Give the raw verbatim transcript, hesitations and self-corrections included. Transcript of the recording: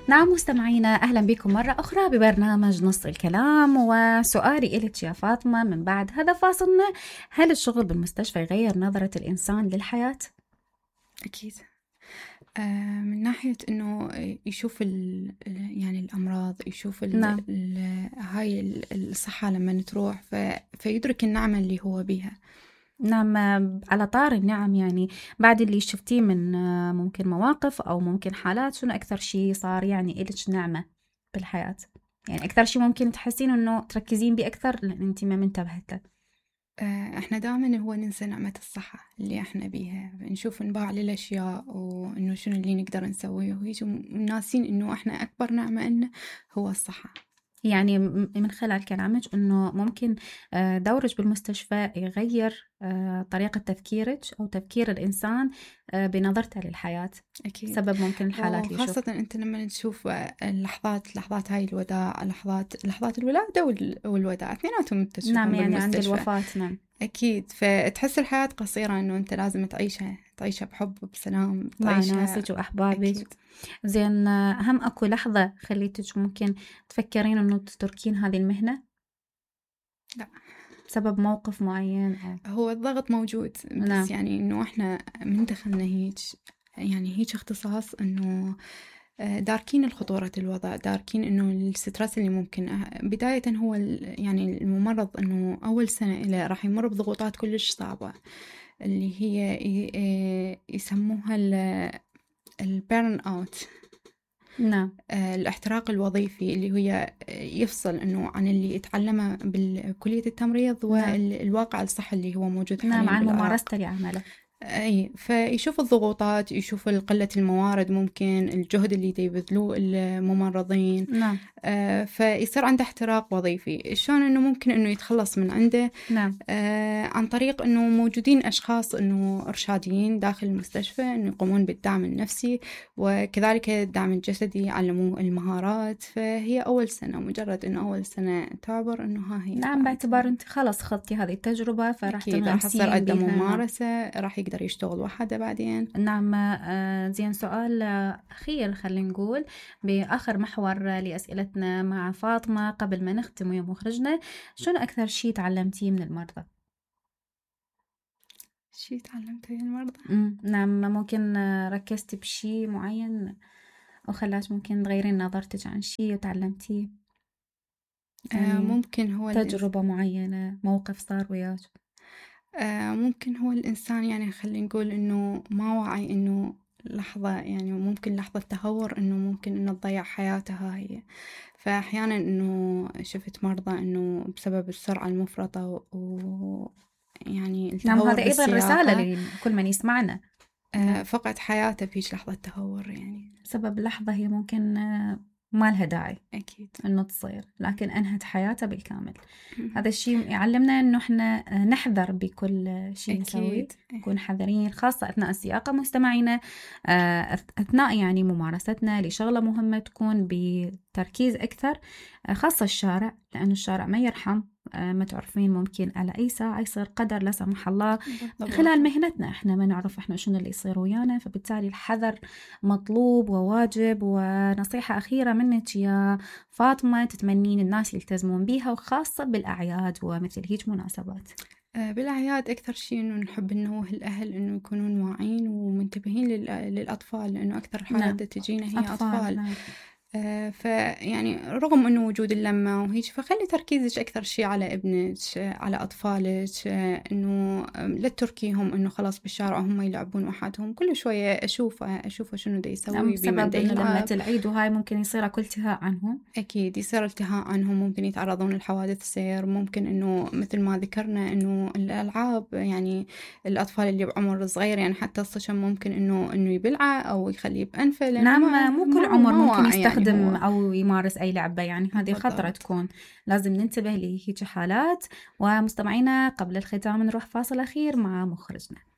نعم مستمعينا، أهلا بكم مرة أخرى ببرنامج نص الكلام. وسؤالي إلك يا فاطمة من بعد هذا فاصلنا: هل الشغل بالمستشفى يغير نظرة الإنسان للحياة؟ أكيد. آه من ناحية إنه يشوف ال يعني الأمراض، يشوف ال نعم. ال هاي ال- الصحة لما تروح فيدرك النعمة اللي هو بيها. نعم، على طار النعم، يعني بعد اللي شفتيه من ممكن مواقف أو ممكن حالات، شنو أكثر شيء صار يعني إلك نعمة بالحياة؟ يعني أكثر شيء ممكن تحسين إنه تركزين بيه أكثر لأن أنت ما منتبهت له. آه إحنا دائما هو ننسى نعمة الصحة اللي إحنا بيها، نشوف نباع للأشياء وإنه شنو اللي نقدر نسويه، وهيجي ناسين إنه إحنا أكبر نعمة إنه هو الصحة. يعني من خلال كلامك إنه ممكن دورك بالمستشفى يغير طريقة تفكيرك أو تفكير الإنسان بنظرته للحياة. أكيد. سبب ممكن الحالات اللي وخاصة يشوف. أنت لما تشوف اللحظات لحظات هاي الوداع، لحظات لحظات الولادة والوداع اثنيناتهم أنت نعم، تشوفهم يعني عند بالمستشفى. الوفاة. نعم. أكيد. فتحس الحياة قصيرة، أنه أنت لازم تعيشها تعيشها بحب وبسلام، مع تعيشها. ناسك وأحبابك. أكيد. زين، هم أكو لحظة خليتك ممكن تفكرين إنه تتركين هذه المهنة؟ لا، بسبب موقف معين أو؟ هو الضغط موجود، نعم. بس يعني إنه إحنا من دخلنا هيك يعني هيك اختصاص إنه داركين الخطورة الوضع، داركين إنه السترس اللي ممكن بداية هو يعني الممرض إنه أول سنة إلى راح يمر بضغوطات كلش صعبة، اللي هي يسموها البيرن أوت. نعم. الاحتراق الوظيفي اللي هي يفصل إنه عن اللي يتعلمه بالكلية التمريض نعم. والواقع الصحي اللي هو موجود حاليا نعم، عن بالعراق. ممارسته لعمله. اي، فيشوف الضغوطات، يشوف قلة الموارد، ممكن الجهد اللي يبذلوه الممرضين. نعم. آه فيصير عنده احتراق وظيفي. شلون انه ممكن انه يتخلص من عنده؟ نعم. آه عن طريق انه موجودين اشخاص انه ارشاديين داخل المستشفى انه يقومون بالدعم النفسي وكذلك الدعم الجسدي، يعلموه المهارات. فهي اول سنة، مجرد انه اول سنة تعبر انه ها هي. نعم، باعتبار انت خلص خضتي هذه التجربة فراح اكيد راح يصير تنغمسين عنده بها. ممارسة، راح يقدر يشتغل وحده بعدين. نعم. آه، زين، سؤال آه، أخير خلينا نقول بآخر محور لأسئلتنا مع فاطمة قبل ما نختم يا مخرجنا: شنو أكثر شيء تعلمتيه من المرضى؟ شي تعلمته من المرضى؟ مم. نعم، ممكن آه، ركزتي بشيء معين وخلاش ممكن تغيرين نظرتك عن شيء وتعلمتيه؟ آه يعني ممكن هو تجربة معينة، موقف صار وياك؟ آه ممكن هو الإنسان يعني خلينا نقول إنه ما وعي إنه لحظة، يعني ممكن لحظة تهور إنه ممكن إنه تضيع حياتها هي. فأحيانا إنه شفت مرضى إنه بسبب السرعة المفرطة و يعني نعم، التهور هذا أيضا رسالة بالسياقة لكل من يسمعنا. آه فقد حياته في لحظة تهور يعني. سبب لحظة هي ممكن آه، ما لها داعي أكيد. انه تصير، لكن انهت حياته بالكامل. هذا الشيء يعلمنا انه احنا نحذر بكل شيء نسويه، أكيد. نكون حذرين خاصة اثناء السياقة. مستمعينا، اثناء يعني ممارستنا لشغلة مهمة تكون بتركيز اكثر، خاصة الشارع، لأن الشارع ما يرحم. ما تعرفين ممكن على أي ساعة يصير قدر لا سمح الله خلال مهنتنا، احنا ما نعرف احنا شنو اللي يصير ويانا. فبالتالي الحذر مطلوب وواجب. ونصيحة أخيرة منك يا فاطمة تتمنين الناس يلتزمون بيها، وخاصة بالأعياد ومثل هيج مناسبات؟ بالأعياد أكثر شيء إنه نحب ننوه الأهل إنه يكونون واعين ومنتبهين للأطفال، لأنه أكثر حالات نعم. تجينا هي أطفال, أطفال. نعم. آه فيعني رغم إنه وجود اللمة وهيك، فخلي تركيزك أكثر شيء على ابنك، على أطفالك، آه إنه لا تتركيهم إنه خلاص بالشارع هم يلعبون وحدهم. كل شوية أشوفه أشوفه شنو دا يسوي. نعم، بسبب إنه لما يلعب. العيد وهاي ممكن يصير أكل التهاء عنهم. أكيد يصير التهاء عنهم، ممكن يتعرضون لحوادث سير، ممكن إنه مثل ما ذكرنا إنه الألعاب يعني الأطفال اللي بعمر صغير يعني حتى الصشم ممكن إنه إنه يبلعه أو يخليه بأنفه. نعم، مو كل عمر ممكن يستخدم يعني أو يمارس أي لعبة، يعني هذه خطرة تكون. لازم ننتبه لهيك حالات. ومستمعينا قبل الختام نروح فاصل أخير مع مخرجنا.